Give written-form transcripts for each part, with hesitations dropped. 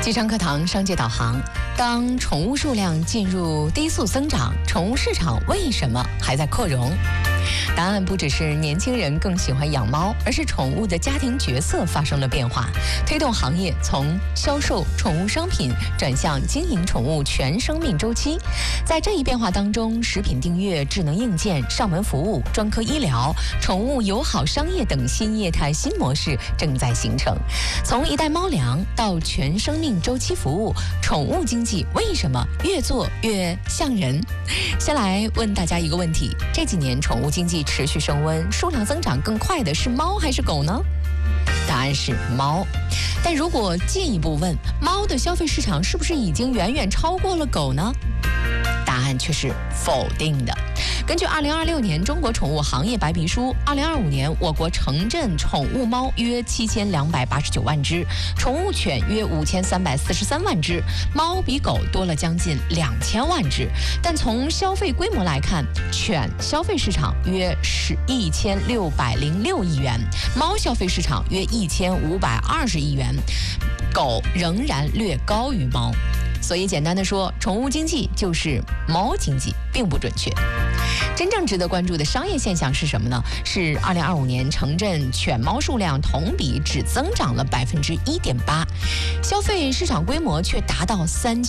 机商课堂商界导航。当宠物数量进入低速增长，宠物市场为什么还在扩容？答案不只是年轻人更喜欢养猫，而是宠物的家庭角色发生了变化，推动行业从销售宠物商品转向经营宠物全生命周期。在这一变化当中，食品订阅、智能硬件、上门服务、专科医疗、宠物友好商业等新业态新模式正在形成。从一袋猫粮到全生命周期服务，宠物经济为什么越做越像人？先来问大家一个问题：这几年宠物经济持续升温，数量增长更快的是猫还是狗呢？答案是猫。但如果进一步问，猫的消费市场是不是已经远远超过了狗呢？答案却是否定的。根据2026年中国宠物行业白皮书，2025年我国城镇宠物猫约7289万只，宠物犬约5343万只，猫比狗多了将近2000万只。但从消费规模来看，犬消费市场约是1606亿元，猫消费市场约1520亿元，狗仍然略高于猫。所以简单的说，宠物经济就是猫经济并不准确。真正值得关注的商业现象是什么呢？是2025年城镇犬猫数量同比只增长了1.8%，消费市场规模却达到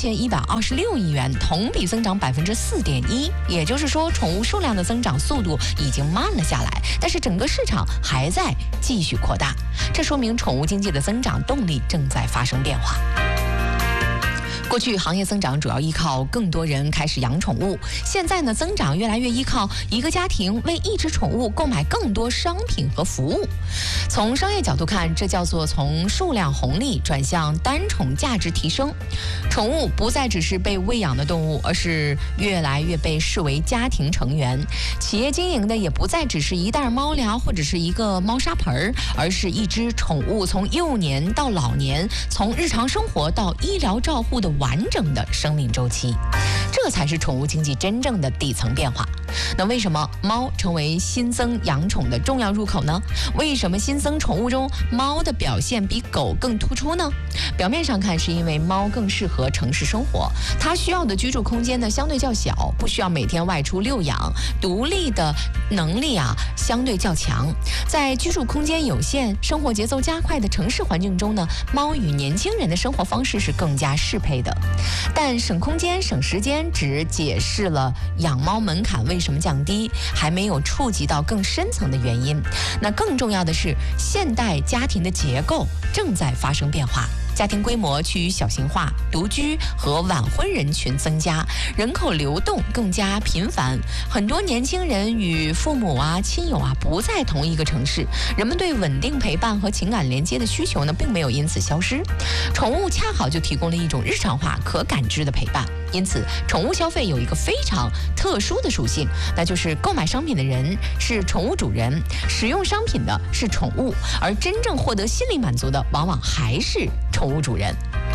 3126亿元，同比增长4.1%。也就是说，宠物数量的增长速度已经慢了下来，但是整个市场还在继续扩大，这说明宠物经济的增长动力正在发生变化。过去行业增长主要依靠更多人开始养宠物，现在呢，增长越来越依靠一个家庭为一只宠物购买更多商品和服务。从商业角度看，这叫做从数量红利转向单宠价值提升。宠物不再只是被喂养的动物，而是越来越被视为家庭成员。企业经营的也不再只是一袋猫粮或者是一个猫砂盆，而是一只宠物从幼年到老年，从日常生活到医疗照护的完整的生命周期，这才是宠物经济真正的底层变化。那为什么猫成为新增养宠的重要入口呢？为什么新增宠物中猫的表现比狗更突出呢？表面上看是因为猫更适合城市生活，它需要的居住空间呢相对较小，不需要每天外出遛养，独立的能力相对较强。在居住空间有限、生活节奏加快的城市环境中呢，猫与年轻人的生活方式是更加适配的。但省空间、省时间只解释了养猫门槛为什么降低，还没有触及到更深层的原因。那更重要的是，现代家庭的结构正在发生变化。家庭规模趋于小型化，独居和晚婚人群增加，人口流动更加频繁。很多年轻人与父母亲友不在同一个城市，人们对稳定陪伴和情感连接的需求呢，并没有因此消失。宠物恰好就提供了一种日常化、可感知的陪伴。因此，宠物消费有一个非常特殊的属性，那就是购买商品的人是宠物主人，使用商品的是宠物，而真正获得心理满足的，往往还是宠物主人。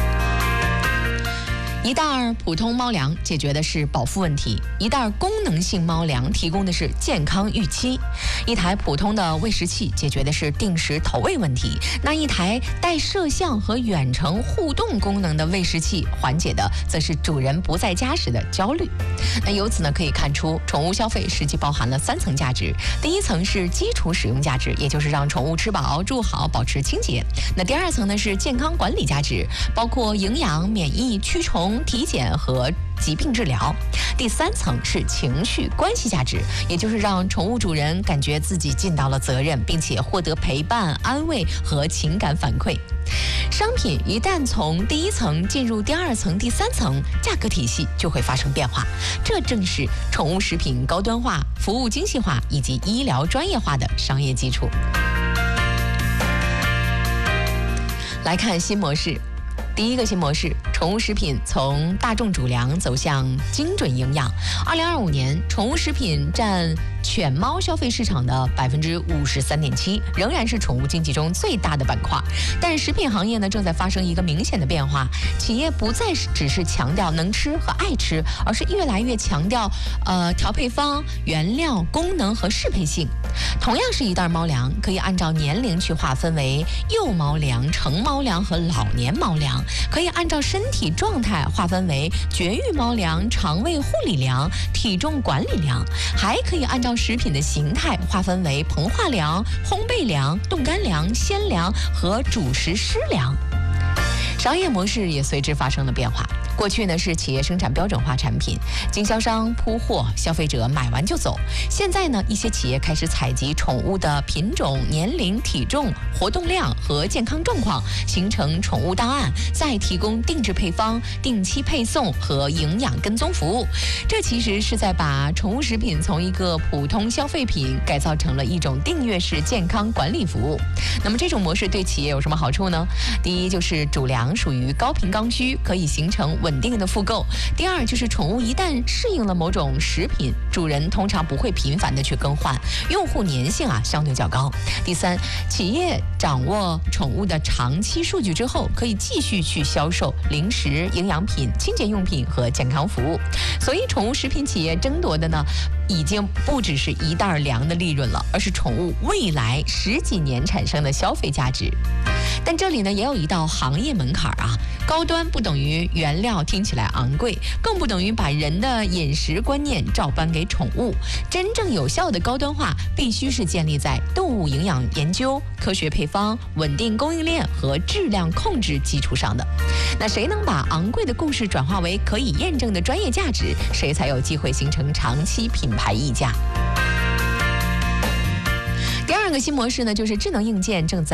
一袋普通猫粮解决的是饱腹问题，一袋功能性猫粮提供的是健康预期，一台普通的喂食器解决的是定时投喂问题，那一台带摄像和远程互动功能的喂食器缓解的则是主人不在家时的焦虑。那由此呢，可以看出宠物消费实际包含了3层价值。第一层是基础使用价值，也就是让宠物吃饱住好保持清洁。那第2层呢是健康管理价值，包括营养、免疫、驱虫、体检和疾病治疗。第3层是情绪关系价值，也就是让宠物主人感觉自己尽到了责任，并且获得陪伴、安慰和情感反馈。商品一旦从第1层进入第2层、第3层，价格体系就会发生变化。这正是宠物食品高端化、服务精细化以及医疗专业化的商业基础。来看新模式。第一个新模式，宠物食品从大众主粮走向精准营养。2025年，宠物食品占犬猫消费市场的53.7%，仍然是宠物经济中最大的板块。但食品行业呢，正在发生一个明显的变化，企业不再只是强调能吃和爱吃，而是越来越强调调配方、原料、功能和适配性。同样是一袋猫粮，可以按照年龄去划分为幼猫粮、成猫粮和老年猫粮，可以按照身体状态划分为绝育猫粮、肠胃护理粮、体重管理粮，还可以按照食品的形态划分为膨化粮、烘焙粮、冻干粮、鲜粮和主食湿粮。商业模式也随之发生了变化。过去呢是企业生产标准化产品，经销商铺货，消费者买完就走。现在呢，一些企业开始采集宠物的品种、年龄、体重、活动量和健康状况，形成宠物档案，再提供定制配方、定期配送和营养跟踪服务。这其实是在把宠物食品从一个普通消费品改造成了一种订阅式健康管理服务。那么这种模式对企业有什么好处呢？第一就是主粮属于高频刚需，可以形成稳定的复购。第二就是宠物一旦适应了某种食品，主人通常不会频繁的去更换，用户粘性相对较高。第三，企业掌握宠物的长期数据之后，可以继续去销售零食、营养品、清洁用品和健康服务。所以宠物食品企业争夺的呢，已经不只是一袋粮的利润了，而是宠物未来10几年产生的消费价值。但这里呢也有一道行业门槛高端不等于原料听起来昂贵，更不等于把人的饮食观念照搬给宠物。真正有效的高端化必须是建立在动物营养研究、科学配方、稳定供应链和质量控制基础上的。那谁能把昂贵的故事转化为可以验证的专业价值，谁才有机会形成长期品牌溢价。第二个新模式呢，就是智能硬件正在